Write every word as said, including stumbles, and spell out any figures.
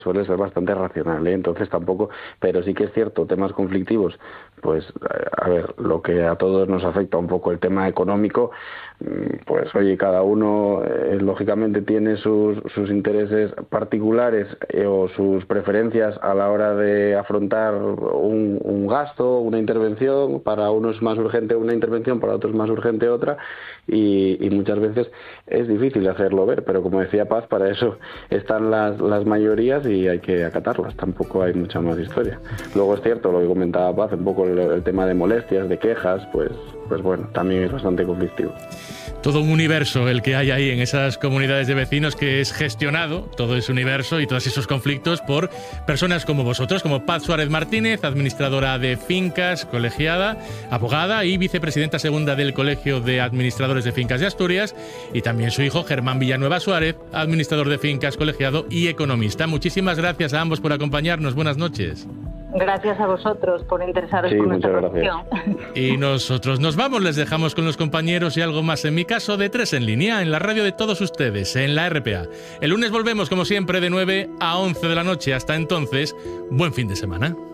suele ser bastante racional, ¿eh? Entonces tampoco, pero sí que es cierto, temas conflictivos, pues a ver, lo que a todos nos afecta un poco el tema económico, pues oye, cada uno eh, lógicamente tiene sus, sus intereses particulares eh, o sus preferencias a la hora de afrontar un, un gasto, una intervención. Para uno es más urgente una intervención, para otros es más urgente otra, y, y muchas veces es difícil hacerlo ver, pero como decía Paz, para eso están las, las mayorías y hay que acatarlas, tampoco hay mucha más historia. Luego es cierto, lo que comentaba Paz, un poco el, el tema de molestias, de quejas, pues, pues bueno, también es bastante conflictivo. Todo un universo el que hay ahí en esas comunidades de vecinos, que es gestionado, todo ese universo y todos esos conflictos por personas como vosotros, como Paz Suárez Martínez, administradora de fincas, colegiada, abogada y vicepresidenta segunda del Colegio de Administradores de Fincas de Asturias, y también su hijo Germán Villanueva Suárez, administrador de fincas, colegiado y economista. Muchísimas gracias a ambos por acompañarnos. Buenas noches. Gracias a vosotros por interesaros sí, por nuestra profesión. Y nosotros nos vamos, les dejamos con los compañeros y algo más, en mi caso, de Tres en Línea, en la radio de todos ustedes, en la R P A. El lunes volvemos, como siempre, de nueve a once de la noche. Hasta entonces, buen fin de semana.